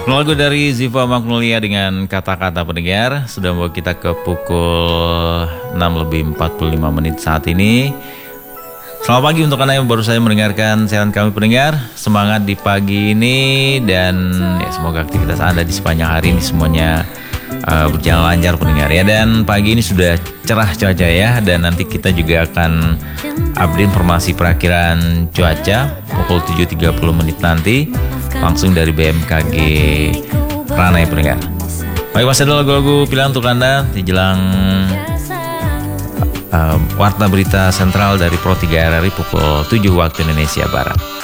Lagu dari Ziva Magnolia dengan kata-kata pendengar sudah membawa kita ke pukul 6:45 saat ini. Selamat pagi untuk Anda yang baru saja mendengarkan siaran kami pendengar. Semangat di pagi ini dan ya, semoga aktivitas Anda di sepanjang hari ini semuanya berjalan lancar pendengar ya. Dan pagi ini sudah cerah cuaca ya. Dan nanti kita juga akan update informasi perakhiran cuaca pukul 7:30 nanti langsung dari BMKG Rana ya pendengar. Baik, masih ada lagu-lagu pilihan untuk Anda di jelang Warta Berita Sentral dari Pro 3 RRI pukul 7 waktu Indonesia Barat.